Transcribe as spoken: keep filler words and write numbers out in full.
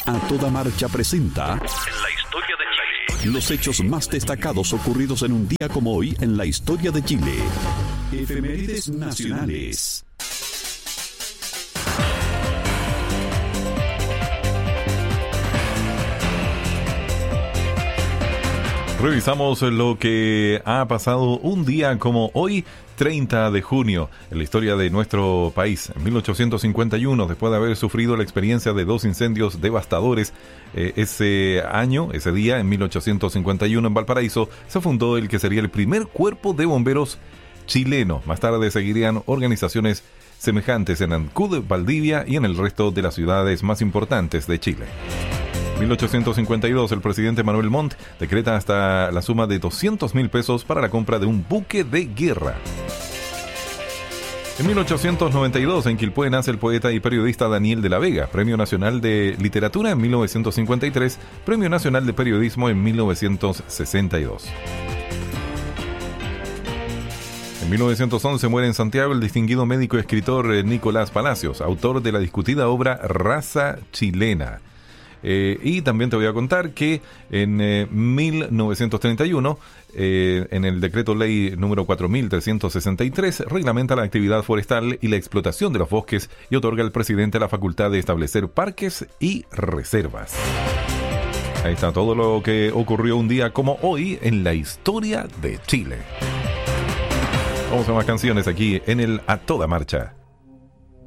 A Toda Marcha presenta En la historia de Chile los hechos más destacados ocurridos en un día como hoy en la historia de Chile. Efemérides nacionales. Revisamos lo que ha pasado un día como hoy, treinta de junio, en la historia de nuestro país. En mil ochocientos cincuenta y uno, después de haber sufrido la experiencia de dos incendios devastadores, eh, ese año, ese día, en mil ochocientos cincuenta y uno, en Valparaíso, se fundó el que sería el primer cuerpo de bomberos chileno. Más tarde seguirían organizaciones semejantes en Ancud, Valdivia y en el resto de las ciudades más importantes de Chile. mil ochocientos cincuenta y dos, el presidente Manuel Montt decreta hasta la suma de doscientos mil pesos para la compra de un buque de guerra. En mil ochocientos noventa y dos, en Quilpué, nace el poeta y periodista Daniel de la Vega, Premio Nacional de Literatura en mil novecientos cincuenta y tres, Premio Nacional de Periodismo en mil novecientos sesenta y dos. En mil novecientos once muere en Santiago el distinguido médico y escritor Nicolás Palacios, autor de la discutida obra Raza Chilena. Eh, y también te voy a contar que en eh, mil novecientos treinta y uno, eh, en el decreto ley número cuatro mil trescientos sesenta y tres, reglamenta la actividad forestal y la explotación de los bosques y otorga al presidente la facultad de establecer parques y reservas. Ahí está todo lo que ocurrió un día como hoy en la historia de Chile. Vamos a más canciones aquí en el A Toda Marcha.